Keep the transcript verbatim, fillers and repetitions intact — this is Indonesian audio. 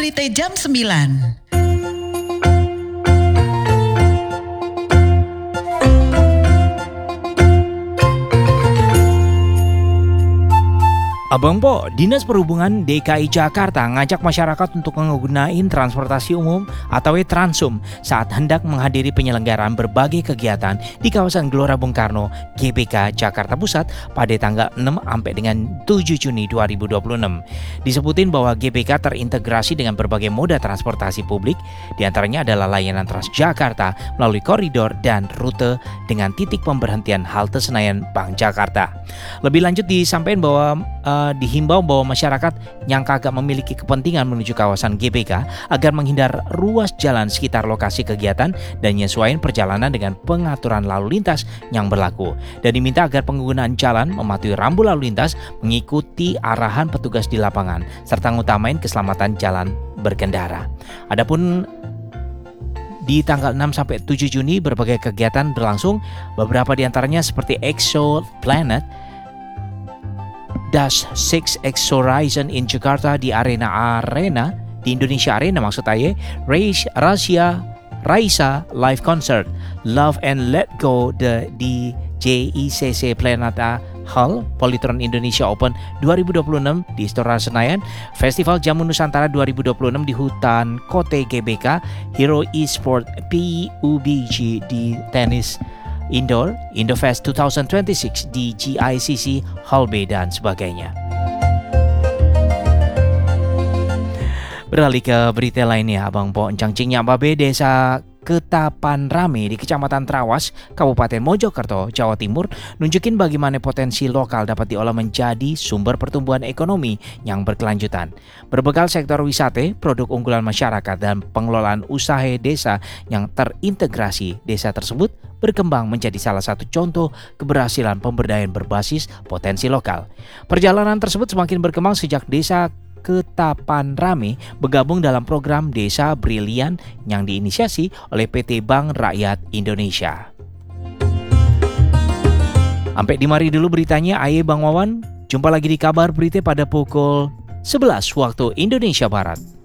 Berita jam sembilan. Abang Po, Dinas Perhubungan D K I Jakarta ngajak masyarakat untuk menggunakan transportasi umum atau Transum saat hendak menghadiri penyelenggaraan berbagai kegiatan di kawasan Gelora Bung Karno, G B K Jakarta Pusat pada tanggal enam sampai dengan tujuh Juni dua ribu dua puluh enam. Disebutin bahwa G B K terintegrasi dengan berbagai moda transportasi publik, diantaranya adalah layanan Transjakarta melalui koridor dan rute dengan titik pemberhentian halte Senayan Bank Jakarta. Lebih lanjut disampaikan bahwa uh, dihimbau bahwa masyarakat yang kagak memiliki kepentingan menuju kawasan G B K agar menghindar ruas jalan sekitar lokasi kegiatan dan menyesuaikan perjalanan dengan pengaturan lalu lintas yang berlaku, dan diminta agar penggunaan jalan mematuhi rambu lalu lintas, mengikuti arahan petugas di lapangan, serta mengutamain keselamatan jalan berkendara. Adapun di tanggal enam sampai tujuh Juni berbagai kegiatan berlangsung, beberapa diantaranya seperti Exoplanet, Dash six X Horizon in Jakarta di Arena Arena, di Indonesia Arena maksud saya, Race Rasia Raisa Live Concert, Love and Let Go the, di J I C C Planeta Hall, Polytron Indonesia Open dua ribu dua puluh enam di Istora Senayan, Festival Jamu Nusantara dua ribu dua puluh enam di Hutan Kote G B K, Hero Esport P U B G di tenis Indoor, Indofest dua ribu dua puluh enam di G I C C Hall B dan sebagainya. Beralih ke berita lainnya, Abang Po, Encang-cingnya Babe Desa Ketapan Rame di Kecamatan Trawas, Kabupaten Mojokerto, Jawa Timur, nunjukin bagaimana potensi lokal dapat diolah menjadi sumber pertumbuhan ekonomi yang berkelanjutan. Berbekal sektor wisata, produk unggulan masyarakat, dan pengelolaan usaha desa yang terintegrasi, desa tersebut berkembang menjadi salah satu contoh keberhasilan pemberdayaan berbasis potensi lokal. Perjalanan tersebut semakin berkembang sejak desa Ketapan Rame bergabung dalam program Desa Brilian yang diinisiasi oleh P T Bank Rakyat Indonesia. Sampai di mari dulu beritanya, aye Bang Wawan. Jumpa lagi di kabar berita pada pukul sebelas waktu Indonesia Barat.